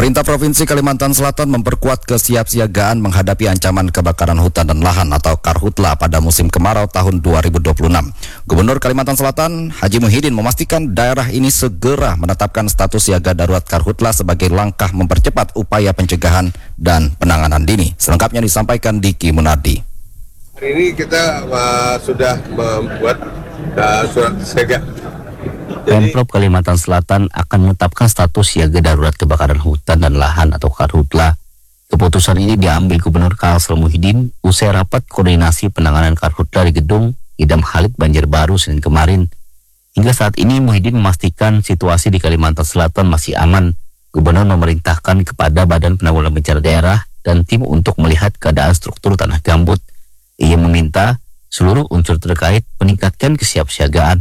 Pemerintah Provinsi Kalimantan Selatan memperkuat kesiapsiagaan menghadapi ancaman kebakaran hutan dan lahan atau Karhutla pada musim kemarau tahun 2026. Gubernur Kalimantan Selatan, Haji Muhyiddin, memastikan daerah ini segera menetapkan status siaga darurat Karhutla sebagai langkah mempercepat upaya pencegahan dan penanganan dini. Selengkapnya disampaikan Diki Munardi. Hari ini kita sudah membuat surat siaga. Pemprov Kalimantan Selatan akan menetapkan status siaga darurat kebakaran hutan dan lahan atau Karhutla. Keputusan ini diambil Gubernur Kalsel Muhyiddin usai rapat koordinasi penanganan Karhutla di Gedung Idam Khalid Banjarbaru Senin kemarin. Hingga saat ini Muhyiddin memastikan situasi di Kalimantan Selatan masih aman. Gubernur memerintahkan kepada Badan Penanggulangan Bencana Daerah dan tim untuk melihat keadaan struktur tanah gambut. Ia meminta seluruh unsur terkait meningkatkan kesiapsiagaan.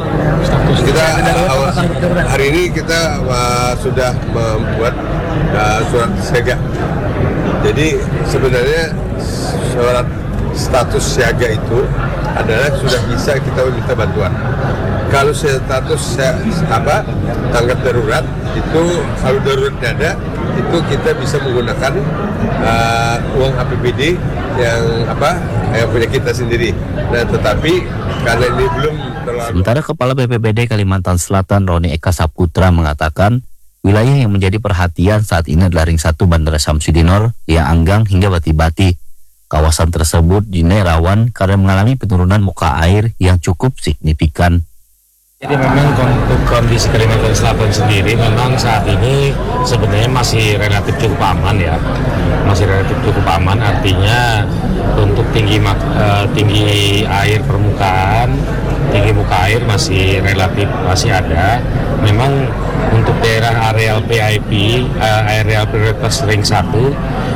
Hari ini kita sudah membuat surat siaga. Jadi sebenarnya surat status siaga itu adalah sudah bisa kita meminta bantuan. Kalau status tanggap darurat itu kalau daruratnya ada itu kita bisa menggunakan uang APBD yang punya kita sendiri. Nah, tetapi karena ini belum terlalu. Sementara Kepala BPBD Kalimantan Selatan Roni Eka Saputra mengatakan wilayah yang menjadi perhatian saat ini adalah Ring 1 Bandara Samsudinor, Lia Anggang hingga Bati-Bati. Kawasan tersebut dinilai rawan karena mengalami penurunan muka air yang cukup signifikan. Jadi memang untuk kondisi Kalimantan Selatan sendiri memang saat ini sebenarnya masih relatif cukup aman ya. Masih relatif cukup aman, artinya untuk tinggi air permukaan, tinggi muka air masih relatif masih ada. Memang untuk daerah areal PIP, areal prioritas Ring 1